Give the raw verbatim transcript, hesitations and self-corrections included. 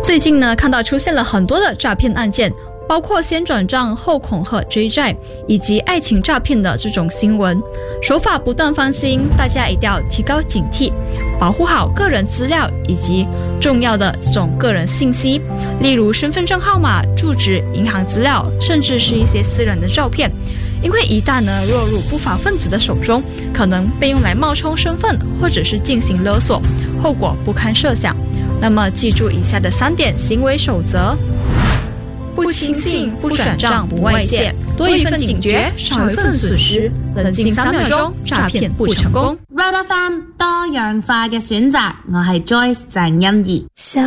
最近呢，看到出现了很多的诈骗案件，包括先转账后恐吓追债以及爱情诈骗的这种新闻，手法不断翻新，大家一定要提高警惕，保护好个人资料以及重要的这种个人信息，例如身份证号码、住址、银行资料，甚至是一些私人的照片。因为一旦呢落入不法分子的手中，可能被用来冒充身份或者是进行勒索，后果不堪设想。那么记住以下的三点行为守则：不轻信、不转账、不外泄，多一份警觉，少一份损失。冷靜三秒鐘，詐騙不成功。 Red F M 多樣化嘅選擇，我係 Joyce 鄭欣宜。